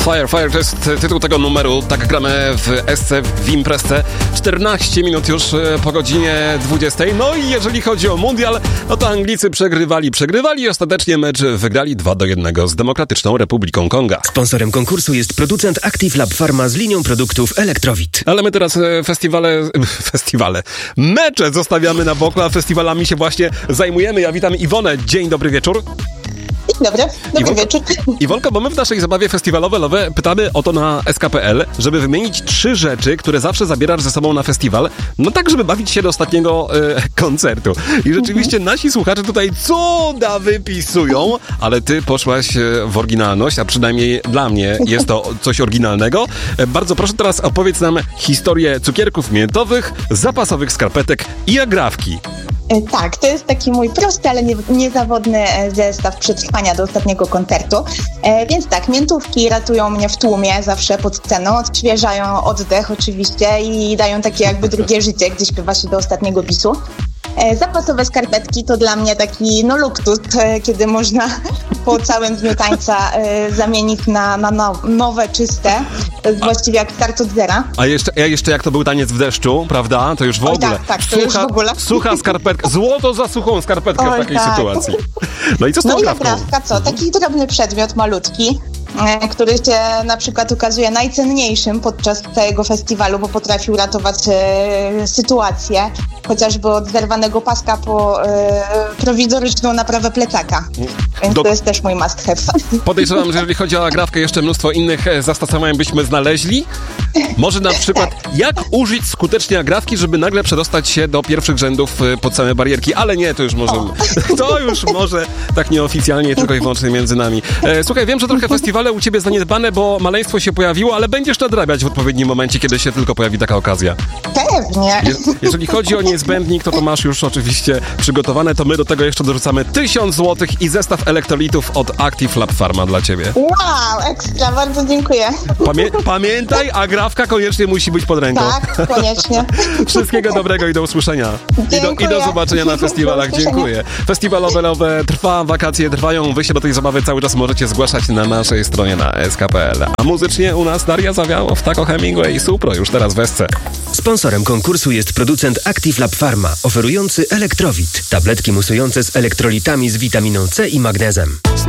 Fire to jest tytuł tego numeru. Tak gramy w SC w imprezce. 14 minut już po godzinie 20. No i jeżeli chodzi o mundial, no to Anglicy przegrywali i ostatecznie mecz wygrali 2-1 z Demokratyczną Republiką Konga. Sponsorem konkursu jest producent Active Lab Pharma z linią produktów Elektrowit. Ale my teraz mecze zostawiamy na boku, a festiwalami się właśnie zajmujemy. Ja witam Iwonę. Dzień dobry wieczór. Dobry wieczór. Iwonko, bo my w naszej zabawie festiwalowe pytamy o to na sk.pl, żeby wymienić 3 rzeczy, które zawsze zabierasz ze sobą na festiwal, no tak, żeby bawić się do ostatniego koncertu. I rzeczywiście nasi słuchacze tutaj cuda wypisują, ale ty poszłaś w oryginalność, a przynajmniej dla mnie jest to coś oryginalnego. Bardzo proszę, teraz opowiedz nam historię cukierków miętowych, zapasowych skarpetek i agrafki. Tak, to jest taki mój prosty, ale niezawodny zestaw przetrwania do ostatniego koncertu. Więc tak, miętówki ratują mnie w tłumie zawsze pod sceną, odświeżają oddech oczywiście i dają takie jakby drugie życie, gdzie śpiewa się do ostatniego bisu. Zapasowe skarpetki to dla mnie taki luksus, kiedy można po całym dniu tańca zamienić na nowe, czyste. To jest właściwie jak start od zera. A jeszcze jak to był taniec w deszczu, prawda? To już w ogóle. Tak, to już w ogóle. Sucha skarpetka, złoto za suchą skarpetkę w takiej sytuacji. No i co z tą agrafką? I agrafka co? Taki drobny przedmiot, malutki, który się na przykład ukazuje najcenniejszym podczas całego festiwalu, bo potrafi uratować sytuację, chociażby od zerwanego paska po prowizoryczną naprawę plecaka. Więc to jest też mój must have. Podejrzewam, że jeżeli chodzi o agrafkę, jeszcze mnóstwo innych zastosowań byśmy znaleźli. Może na przykład, jak użyć skutecznie agrafki, żeby nagle przedostać się do pierwszych rzędów pod same barierki, ale nie, to już może tak nieoficjalnie, tylko i wyłącznie między nami. Słuchaj, wiem, że trochę festiwale u ciebie zaniedbane, bo maleństwo się pojawiło, ale będziesz nadrabiać w odpowiednim momencie, kiedy się tylko pojawi taka okazja. Pewnie. Jeżeli chodzi o niezbędnik, to masz już oczywiście przygotowane, to my do tego jeszcze dorzucamy 1000 zł i zestaw elektrolitów od Active Lab Pharma dla ciebie. Wow, ekstra, bardzo dziękuję. Pamiętaj, agrafka koniecznie musi być pod ręką. Tak, koniecznie. Wszystkiego dobrego i do usłyszenia. I do zobaczenia na festiwalach. Dziękuję. Festiwalowe trwa, wakacje trwają. Wy się do tej zabawy cały czas możecie zgłaszać na naszej stronie na sk.pl. A muzycznie u nas Daria Zawiało, Taco Hemingway i Supro już teraz w SC. Sponsorem konkursu jest producent Active Lab Pharma, oferujący Elektrowit. Tabletki musujące z elektrolitami z witaminą C i magnezem.